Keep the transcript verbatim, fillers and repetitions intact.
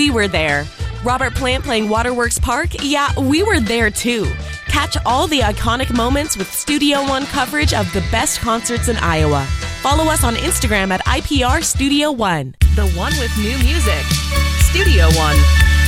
we were there. Robert Plant playing Waterworks Park? Yeah, we were there too. Catch all the iconic moments with Studio One coverage of the best concerts in Iowa. Follow us on Instagram at I P R Studio One. The one with new music. Studio One.